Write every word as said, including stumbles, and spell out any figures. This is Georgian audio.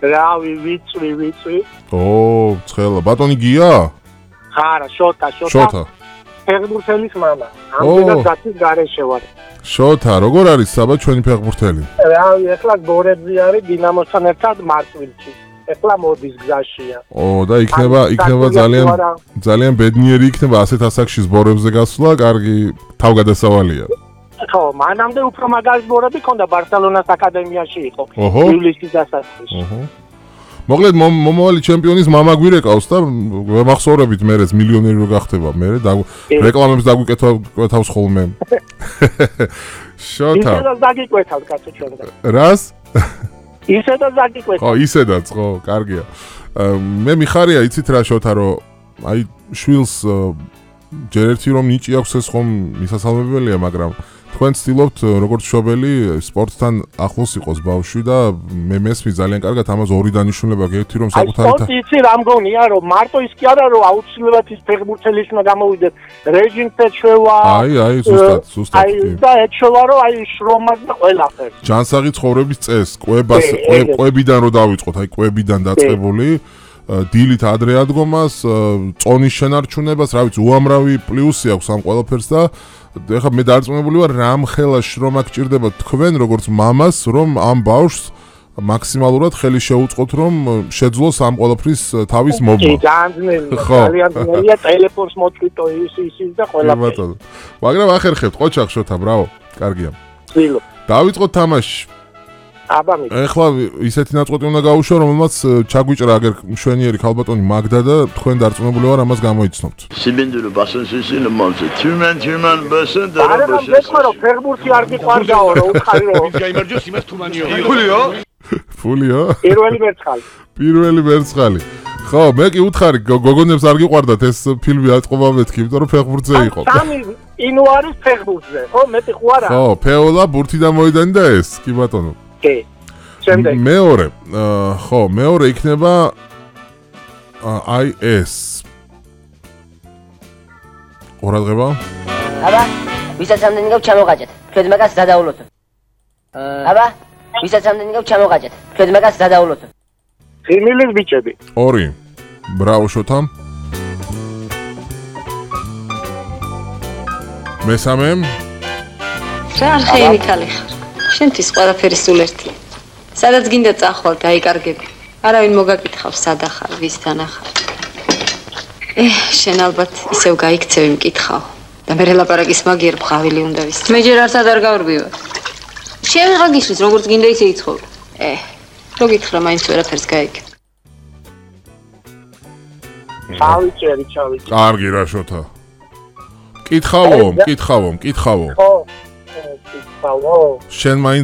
რავი, ვიწვი, ვიწვი. ო, ცხელა, ბატონი გია? არა, შოთა, შოთა. შოთა. ფეხბურთელის მამა. ამდენად გაცის გარეშე ვარ. შოთა, როგორ არის საბა ჩვენი ფეხბურთელი? რავი, ეხლა გორებზე არის დინამოსთან ერთად მარტვილში. ეხლა მოდის გზაშია. ო, და იქნება, იქნება ძალიან ძალიან ბედნიერი იქნება ასეთ ასაკში ზბორებზე გასვლა, კარგი თავგადასავალია. ხო, მანამდე უფრო მაგარი ზბორები ქონდა ბარსელონას აკადემიაში იყო. ივლისის დასაწყისში. ოჰო. მოკლედ მომავალი ჩემპიონის მამა გვირეკავს და ვემახსოვრებით მერეც მილიონერი რო გახდება მერე და რეკლამებს დაგვიკეთავს ხოლმე. შოთა. ისედაც დაგიკვეთავთ კაცო ჩვენგან. რას? ისედაც დაგიკვეთავთ. ხო, ისედაც, ხო, კარგია. მე მიხარია, იცით რა შოთა, რომ აი შვილს ჯერ ერთი რომ ნიჭი აქვს ეს ხომ მისასალმებელია, მაგრამ თქვენ ცდილობთ როგორც მშობელი სპორტთან ახლოს იყოს ბავშვი და მე მესმი ძალიან კარგად ამას ორი დანიშნულება გექცი რომ საკუთარი აი სპორტი იცი რა მგონია რომ მარტო ის კი არა რომ აუცილებლად ის ფეხბურთელის უნდა გამოვიდეს რეჟიმს ეჩვევა აი აი ზუსტად ზუსტად აი და ეჩვევა რომ აი შრომას და ყველაფერს ჯანსაღი ცხოვრების წესს კვებას კვებიდან რო დავიწყოთ აი კვებიდან დაწყებული დილით ადრე ადგომას წონის შენარჩუნებას რა ვიცი უამრავი პლუსი აქვს ამ ყველაფერს და ეხლა მე დარწმუნებული ვარ რამ ხელა შრომა გჭირდება თქვენ როგორც მამას რომ ამ ბავშვს მაქსიმალურად ხელი შეუწყოთ რომ შეძლოს ამ ყველაფრის თავის მობმა. ძალიან ძალიან ძნელია ტელეფონს მოწვიტო ის ის და ყველაფერი. მაგრამ ახერხებთ ყოჩახ შოთა ბრავო კარგია. წილო. დავიწყოთ თამაში. აბა მე. ეხლა ისეთი ნაწყვეტი უნდა გაუშვა რომელმაც ჩაგვიჭრა აგერ მშვენიერი ქალბატონი მაგდა და თქვენ დარწმუნებული ვარ ამას გამოიცნობთ. Sibindulu basın sesini monse. Tümen tümen basın da არა რა მეკმა რომ ფეხბურთი არ გიყვარდაო რომ უხარი რომ გაიმარჯოს იმას თუმანიო. ფულიო? ფულიო? პირველი მერცხალი. პირველი მერცხალი. ხო, მე კი უთხარი გოგონებს არ გიყვარდათ ეს ფილმი ატყობა მეთქი, იმიტომ რომ ფეხბურთზე იყო. სამი ინო არის ფეხბურთზე, ხო? მეტი ხო არა? ხო, ფეოლა ბურთიდან მოიდანდა ეს, კი ბატონო. კი. შემდეგ. მეორე, ხო, მეორე იქნება აი ეს. ყურადღება? აბა, ვისაც ამდენი გაქვს ჩამოყაჭეთ. თქვენ მაგას დადაულოთ. აბა, ვისაც ამდენი გაქვს ჩამოყაჭეთ. თქვენ მაგას დადაულოთ. ფიმილის ბიჭები. ორი. ბრავო შოთა. მესამე. რა არხეინი ქალი ხარ. შენთვის ყველაფერი სულ ერთია. სადაც გინდა წახვალ დაიკარგები. არავინ მოგაკითხავს სადა ხარ, ვისთან ახარ. ე, შენ ალბათ ისევ გაიქცევი მკითხავ. და მე ლაპარაკის მაგიერ მხავილი უნდა ვის. მე ჯერ არცად არ გავრბივარ. შენ რა გიშლის, როგორც გინდა ისე იცხოვრო. ე, რო გითხრა მაინც ვერაფერს გაიგებ. ჩავიჭერი, ჩავიჭერი. კარგი რა შოთა. მკითხავო, მკითხავო, მკითხავო. ხო, მკითხავო. შენ მაინც